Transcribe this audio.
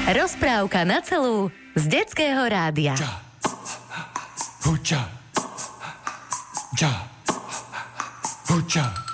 Rozprávka na celú z Detského rádia. Huča. Ja. Huča.